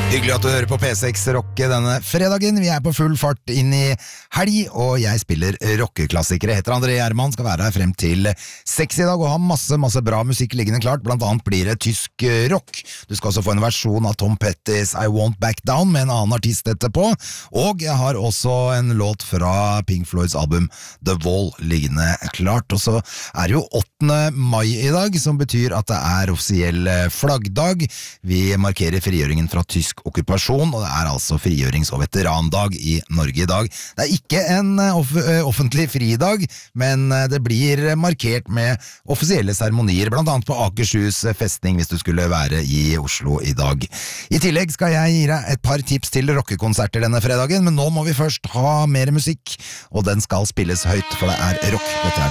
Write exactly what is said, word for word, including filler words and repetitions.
Hyggelig at du hører på P seks Rocke denne fredagen. Vi er på full fart inn i helg, og jeg spiller rockeklassikere. Heter André Gjerman, skal være her frem til seks i dag, og har masse, masse bra musikk liggende klart. Blant annet blir det tysk rock. Du skal også få en versjon av Tom Pettys I Won't Back Down med en annen artist etterpå. Og jeg har også en låt fra Pink Floyds album The Wall liggende klart. Og så er det jo åttende mai i dag, som betyr at det er offisiell flaggdag. Vi markerer frigjøringen fra tysk okkupasjon, og det er altså frigjørings- og veterandag i Norge i dag. Det er ikke en off offentlig fridag, men det blir markert med offisielle seremonier, blant annet på Akershus festning hvis du skulle være i Oslo i dag. I tillegg skal jeg gi deg et par tips til rockekonserter denne fredagen, men nå må vi først ha mer musikk, og den skal spilles høyt, for det er rock. Dette er